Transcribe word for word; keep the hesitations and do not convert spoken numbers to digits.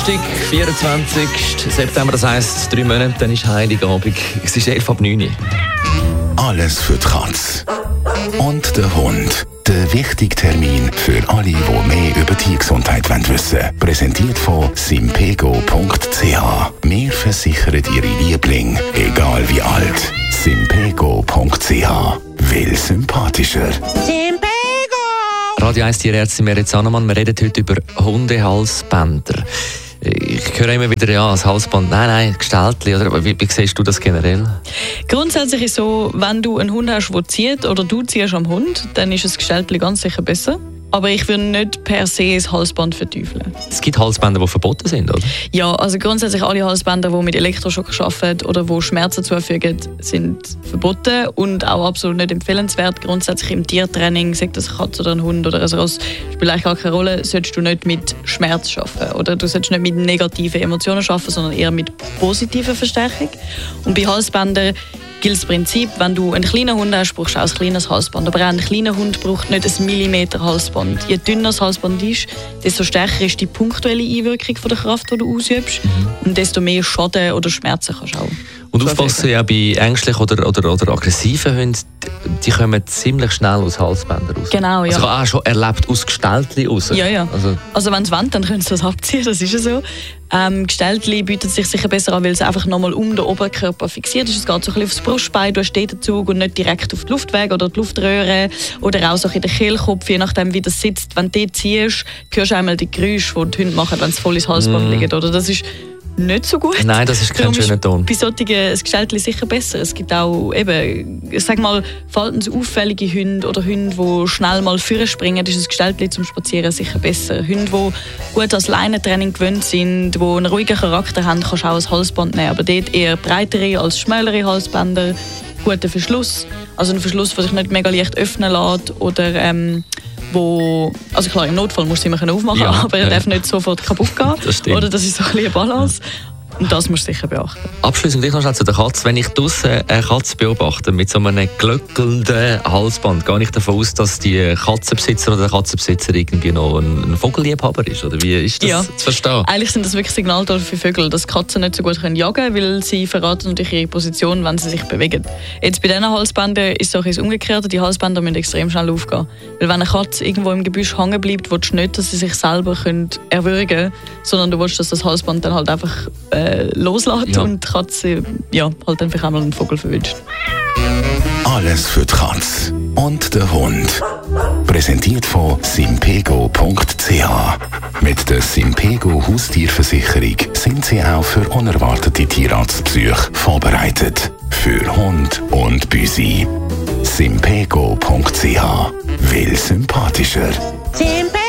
vierundzwanzigsten September, das heisst drei Monate, dann ist Heiligabend. Es ist elf ab neun Uhr. Alles für die Katze. Und der Hund. Der wichtige Termin für alle, die mehr über Tiergesundheit wissen wollen. Präsentiert von simpego punkt c h. Wir versichern Ihre Liebling, egal wie alt. simpego punkt c h. Will sympathischer. Simpego! Radio eins Tierärztin Merit Zannemann. Wir reden heute über Hundehalsbänder. Ich höre immer wieder, ja, das Halsband, nein, nein, Gestaltli, oder wie, wie siehst du das generell? Grundsätzlich ist es so, wenn du einen Hund hast, der zieht, oder du ziehst am Hund, dann ist das Gestaltli ganz sicher besser. Aber ich würde nicht per se das Halsband verteufeln. Es gibt Halsbänder, die verboten sind, oder? Ja, also grundsätzlich alle Halsbänder, die mit Elektroschock arbeiten oder die Schmerzen zufügen, sind verboten und auch absolut nicht empfehlenswert. Grundsätzlich im Tiertraining, sei das eine Katze oder ein Hund oder ein Ross, spielt eigentlich gar keine Rolle, solltest du nicht mit Schmerz arbeiten. Oder du solltest nicht mit negativen Emotionen arbeiten, sondern eher mit positiver Verstärkung. Und bei Halsbändern gilt das Prinzip, wenn du einen kleinen Hund hast, brauchst du auch ein kleines Halsband. Aber auch ein kleiner Hund braucht nicht ein Millimeter Halsband. Je dünner das Halsband ist, desto stärker ist die punktuelle Einwirkung von der Kraft, die du ausübst. Mhm. Und desto mehr Schaden oder Schmerzen kannst du auch. Und aufpassen ja bei ängstlichen oder, oder, oder aggressiven Hunden, die kommen ziemlich schnell aus Halsbändern raus. Genau, ja. Also ich habe auch schon erlebt, aus Gestaltli raus. Ja, ja. Also, also wenn sie wollen, dann können sie das abziehen, das ist ja so. Ähm, Gestaltli bietet sich sicher besser an, weil es einfach nochmal um den Oberkörper fixiert ist. Es geht so ein bisschen aufs Brustbein, du hast den Zug und nicht direkt auf die Luftwege oder die Luftröhre oder auch so in den Kehlkopf, je nachdem wie das sitzt. Wenn du den ziehst, hörst du einmal die Geräusche, die die Hunde machen, wenn sie voll ins Halsband mm. liegen. Oder? Das ist nicht so gut. Nein, das ist kein schöner Ton. Bei solchen ist Gestaltli sicher besser. Es gibt auch eben, ich sag mal, verhaltensauffällige Hunde oder Hunde, die schnell mal vorspringen, ist ein Gestaltli zum Spazieren sicher besser. Hunde, die gut als Leinentraining gewöhnt sind, die einen ruhigen Charakter haben, kannst du auch ein Halsband nehmen. Aber dort eher breitere als schmälere Halsbänder, guter Verschluss. Also ein Verschluss, der sich nicht mega leicht öffnen lässt oder ähm, wo, also klar, im Notfall musst du ihn immer aufmachen, ja, aber er darf nicht sofort kaputt gehen. Das stimmt. Oder das ist so ein bisschen eine Balance. Und das musst du sicher beachten. Abschließend gleich noch schnell zu der Katze. Wenn ich draussen eine Katze beobachte mit so einem glöckelnden Halsband, gehe ich davon aus, dass die Katzenbesitzer oder der Katzenbesitzer irgendwie noch ein Vogelliebhaber ist? Oder wie ist das ja. zu verstehen? Eigentlich sind das wirklich Signale für Vögel, dass Katzen nicht so gut können jagen können, weil sie verraten natürlich ihre Position, wenn sie sich bewegen. Jetzt bei diesen Halsbändern ist es auch das Umgekehrte. Die Halsbänder müssen extrem schnell aufgehen. Weil wenn eine Katze irgendwo im Gebüsch hängen bleibt, willst du nicht, dass sie sich selber erwürgen können, sondern du willst, dass das Halsband dann halt einfach äh, loslässt ja. und die Katze ja, halt einfach einmal einen Vogel verwünscht. Alles für die Katze und den Hund. Präsentiert von simpego punkt c h. Mit der Simpego Haustierversicherung sind Sie auch für unerwartete Tierarztbesuche vorbereitet. Für Hund und Büsi. simpego punkt c h. Will sympathischer. Simpego!